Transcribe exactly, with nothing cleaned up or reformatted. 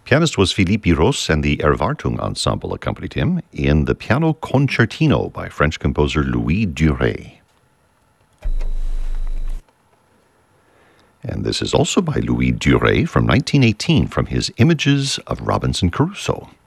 Pianist was Philippe Roos, and the Erwartung Ensemble accompanied him in the Piano Concertino by French composer Louis Duret. And this is also by Louis Duret from nineteen eighteen from his Images of Robinson Crusoe.